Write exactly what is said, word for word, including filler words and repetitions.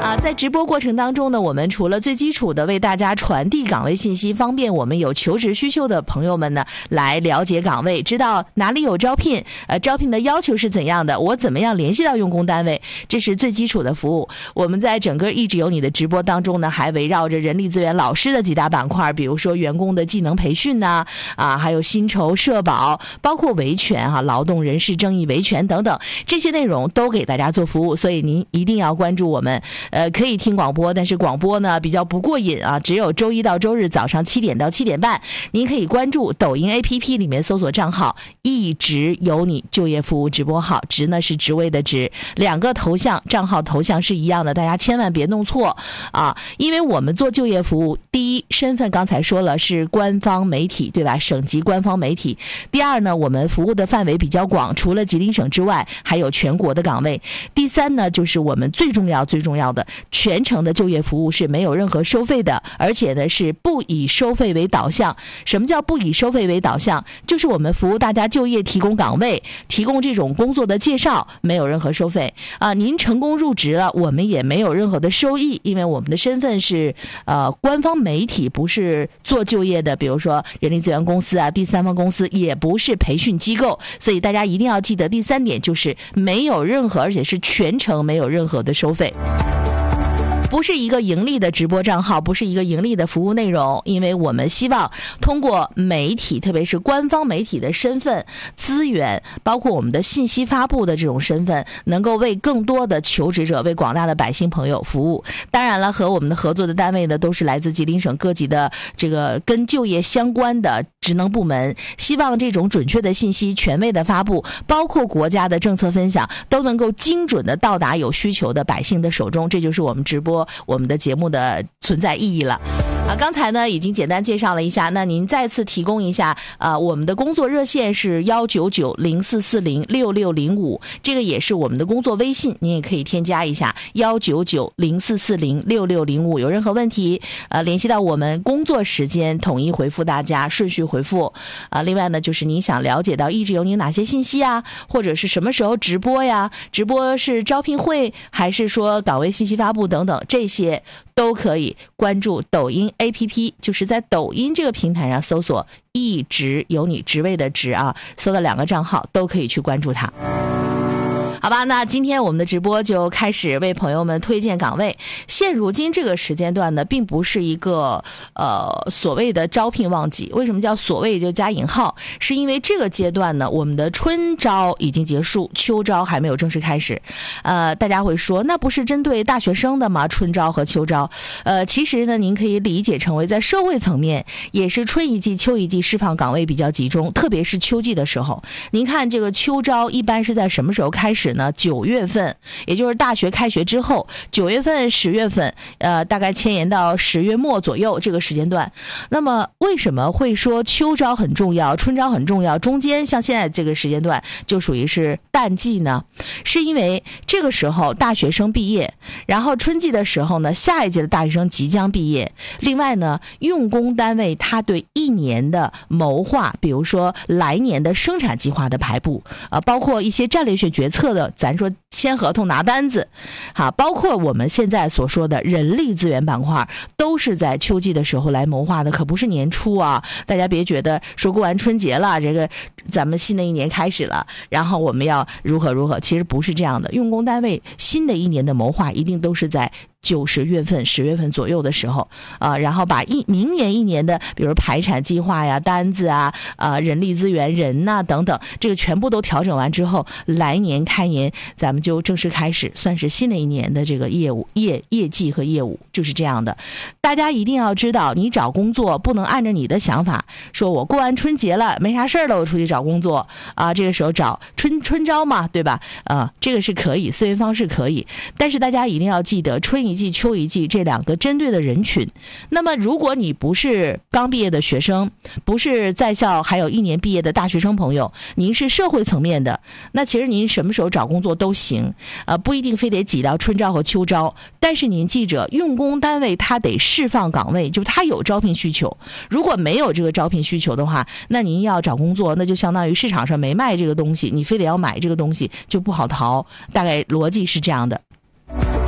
啊，在直播过程当中呢，我们除了最基础的为大家传递岗位信息，方便我们有求职需求的朋友们呢来了解岗位，知道哪里有招聘，呃，招聘的要求是怎样的，我怎么样联系到用工单位，这是最基础的服务。我们在整个一直有你的直播当中呢，还围绕着人力资源老师的几大板块，比如说员工的技能培训呐、啊，啊，还有薪酬社保，包括维权哈、啊、劳动人事正义维权等等，这些内容都给大家做服务，所以您一定要关注我们。呃，可以听广播，但是广播呢比较不过瘾啊，只有周一到周日早上七点到七点半，您可以关注抖音 A P P 里面搜索账号一直有你就业服务直播号，职呢是职位的职，两个头像账号头像是一样的，大家千万别弄错啊！因为我们做就业服务，第一身份刚才说了是官方媒体对吧，省级官方媒体。第二呢，我们服务的范围比较广，除了吉林省之外还有全国的岗位。第三呢，就是我们最重要最重要的全程的就业服务是没有任何收费的，而且呢是不以收费为导向。什么叫不以收费为导向？就是我们服务大家就业，提供岗位，提供这种工作的介绍，没有任何收费啊。您成功入职了，我们也没有任何的收益，因为我们的身份是呃官方媒体，不是做就业的，比如说人力资源公司啊、第三方公司，也不是培训机构。所以大家一定要记得第三点，就是没有任何，而且是全程没有任何的收费。不是一个盈利的直播账号，不是一个盈利的服务内容，因为我们希望通过媒体，特别是官方媒体的身份、资源，包括我们的信息发布的这种身份，能够为更多的求职者、为广大的百姓朋友服务。当然了，和我们的合作的单位呢，都是来自吉林省各级的这个跟就业相关的职能部门，希望这种准确的信息、权威的发布，包括国家的政策分享，都能够精准的到达有需求的百姓的手中，这就是我们直播我们的节目的存在意义了。啊，刚才呢已经简单介绍了一下，那您再次提供一下啊，我们的工作热线是幺九九零四四零六六零五，这个也是我们的工作微信，您也可以添加一下幺九九零四四零六六零五，有任何问题呃联系到我们，工作时间统一回复大家，顺序回复啊。另外呢，就是您想了解到一直有您哪些信息啊，或者是什么时候直播呀？直播是招聘会还是说岗位信息发布等等，这些都可以关注抖音 A P P， 就是在抖音这个平台上搜索一直有你职位的职啊，搜到两个账号都可以去关注它。好吧，那今天我们的直播就开始为朋友们推荐岗位。现如今这个时间段呢，并不是一个呃所谓的招聘旺季。为什么叫所谓就加引号？是因为这个阶段呢，我们的春招已经结束，秋招还没有正式开始。呃，大家会说，那不是针对大学生的吗？春招和秋招，呃，其实呢，您可以理解成为在社会层面，也是春一季、秋一季释放岗位比较集中，特别是秋季的时候。您看这个秋招一般是在什么时候开始呢？九月份，也就是大学开学之后，九月份、十月份，呃，大概牵延到十月末左右这个时间段。那么，为什么会说秋招很重要，春招很重要？中间像现在这个时间段就属于是淡季呢？是因为这个时候大学生毕业，然后春季的时候呢，下一届的大学生即将毕业。另外呢，用工单位他对一年的谋划，比如说来年的生产计划的排布，呃，包括一些战略性决策的。咱说签合同拿单子，好，包括我们现在所说的人力资源板块，都是在秋季的时候来谋划的，可不是年初啊！大家别觉得说过完春节了，这个咱们新的一年开始了，然后我们要如何如何，其实不是这样的。用工单位新的一年的谋划，一定都是在九十月份、十月份左右的时候啊，然后把一明年一年的，比如排产计划呀、单子啊、啊人力资源人呐、啊、等等，这个全部都调整完之后，来年开年咱们就正式开始，算是新的一年的这个业务业业绩和业务，就是这样的。大家一定要知道，你找工作不能按照你的想法，说我过完春节了没啥事儿了，我出去找工作啊，这个时候找春春招嘛，对吧？啊，这个是可以，思维方式可以，但是大家一定要记得春一季、秋一季这两个针对的人群。那么，如果你不是刚毕业的学生，不是在校还有一年毕业的大学生朋友，您是社会层面的，那其实您什么时候找工作都行，呃，不一定非得挤到春招和秋招。但是您记着，用工单位它得释放岗位，就是它有招聘需求。如果没有这个招聘需求的话，那您要找工作，那就相当于市场上没卖这个东西，你非得要买这个东西，就不好逃。大概逻辑是这样的。